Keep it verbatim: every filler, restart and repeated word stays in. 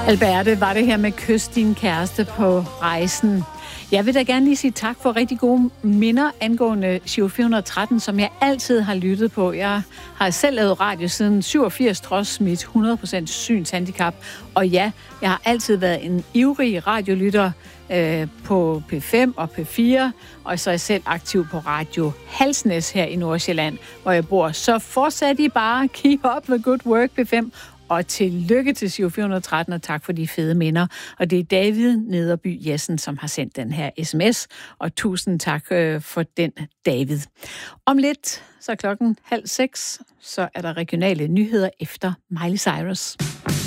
Alberte, var det her med kys din kæreste på rejsen. Jeg vil da gerne lige sige tak for rigtig gode minder angående Giro fire hundrede og tretten, som jeg altid har lyttet på. Jeg har selv lavet radio siden syvogfirs, trods mit hundrede procent synshandicap. Og ja, jeg har altid været en ivrig radiolytter øh, på P fem og P fire, og så er jeg selv aktiv på Radio Halsnæs her i Nordsjælland, hvor jeg bor. Så fortsæt I bare, keep up the good work, P fem. Og tillykke til Giro fire hundrede og tretten, og tak for de fede minder. Og det er David Nederby Jessen, som har sendt den her sms, og tusind tak øh, for den, David. Om lidt, så klokken halv seks, så er der regionale nyheder efter Miley Cyrus.